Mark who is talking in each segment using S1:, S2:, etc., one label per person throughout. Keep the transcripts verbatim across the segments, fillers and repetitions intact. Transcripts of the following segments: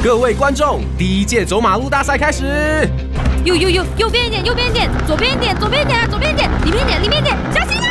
S1: 各位观众，第一届走马路大赛开始。
S2: 右右右，右边一点，右边一点，左边一点，左边一点啊，左边一点，里面一点，里面一点，小心啊！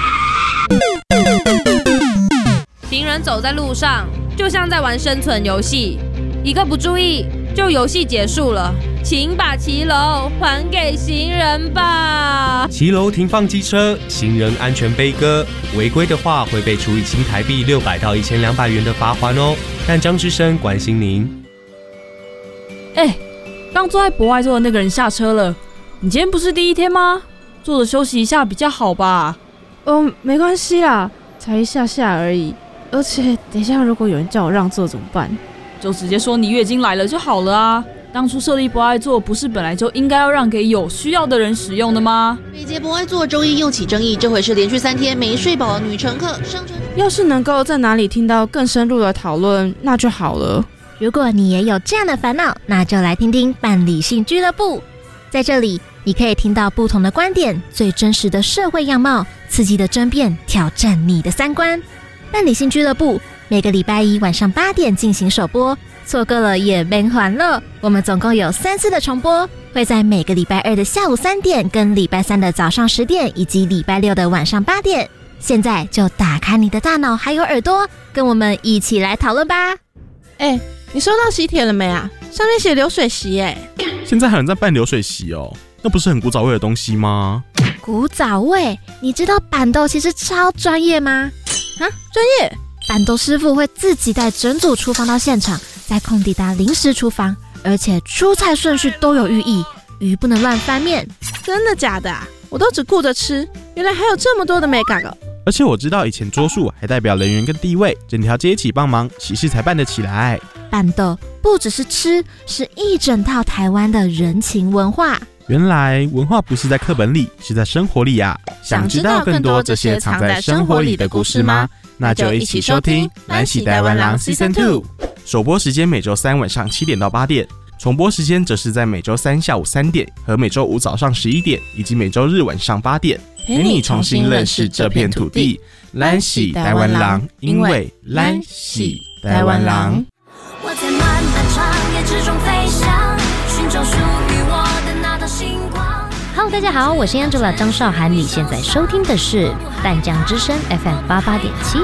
S2: 行人走在路上，就像在玩生存游戏，一个不注意，就游戏结束了。请把骑楼还给行人吧。
S1: 骑楼停放机车，行人安全悲歌。违规的话会被处以新台币六百到一千两百元的罚锾哦。但张之声关心您。
S3: 哎、欸，刚坐在博爱座的那个人下车了。你今天不是第一天吗？坐着休息一下比较好吧？
S4: 嗯，没关系啦，才一下下而已。而且等一下如果有人叫我让座怎么办？
S3: 就直接说你月经来了就好了啊。当初设立博爱座不是本来就应该要让给有需要的人使用的吗？
S5: 每节博爱座周一又起争议，这回是连续三天没睡饱的女乘客上车。
S4: 要是能够在哪里听到更深入的讨论，那就好了。
S6: 如果你也有这样的烦恼，那就来听听伴理性俱乐部。在这里，你可以听到不同的观点，最真实的社会样貌，刺激的争辩，挑战你的三观。伴理性俱乐部每个礼拜一晚上八点进行首播，错过了也别还了。我们总共有三次的重播，会在每个礼拜二的下午三点、跟礼拜三的早上十点，以及礼拜六的晚上八点。现在就打开你的大脑还有耳朵，跟我们一起来讨论吧。
S4: 哎、欸，你收到喜帖了没啊？上面写流水席耶。
S7: 现在还有人在办流水席哦，那不是很古早味的东西吗？
S6: 古早味？你知道板豆其实超专业吗？
S4: 啊，专业？
S6: 板豆师傅会自己带整组厨房到现场，在空地搭临时厨房，而且出菜顺序都有寓意，鱼不能乱翻面。
S4: 真的假的啊？我都只顾着吃，原来还有这么多的美感哦。
S7: 而且我知道以前桌数还代表人员跟地位，整条街一起帮忙，喜事才办得起来。
S6: 板豆不只是吃，是一整套台湾的人情文化。
S7: 原来文化不是在课本里，是在生活里啊！想知道更多这些藏在生活里的故事吗？那就一起收听《蓝喜台湾郎 Season 二》。首播时间每周三晚上七点到八点，重播时间则是在每周三下午三点和每周五早上十一点，以及每周日晚上八点，陪你重新认识这片土地。蓝喜台湾郎，因为蓝喜台湾郎。
S8: 我在漫漫长夜之中飞翔，寻找属于我的那道星光。
S6: Hello， 大家好，我是 Angela 张韶涵，你现在收听的是淡江之声 F M 八八点七。